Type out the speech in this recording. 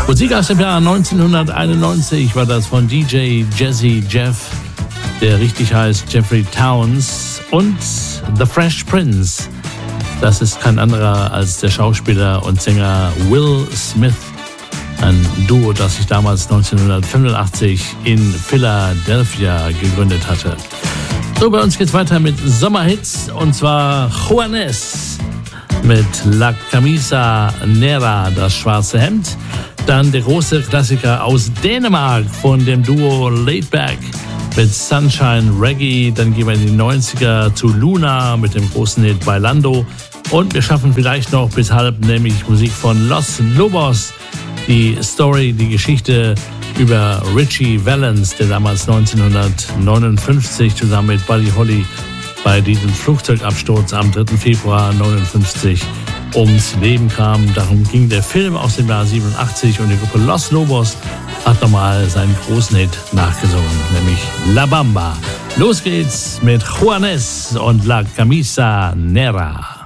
Musik aus dem Jahr 1991 war das von DJ Jazzy Jeff, der richtig heißt Jeffrey Towns, und The Fresh Prince. Das ist kein anderer als der Schauspieler und Sänger Will Smith. Ein Duo, das sich damals 1985 in Philadelphia gegründet hatte. So, bei uns geht's weiter mit Sommerhits, und zwar Juanes mit La Camisa Negra, das schwarze Hemd. Dann der große Klassiker aus Dänemark von dem Duo Laidback mit Sunshine Reggae. Dann gehen wir in die 90er zu Luna mit dem großen Hit Bailando. Und wir schaffen vielleicht noch bis halb, nämlich Musik von Los Lobos. Die Story, die Geschichte über Richie Valens, der damals 1959 zusammen mit Buddy Holly bei diesem Flugzeugabsturz am 3. Februar 1959 ums Leben kam. Darum ging der Film aus dem Jahr 87, und die Gruppe Los Lobos hat nochmal seinen großen Hit nachgesungen, nämlich La Bamba. Los geht's mit Juanes und La Camisa Negra.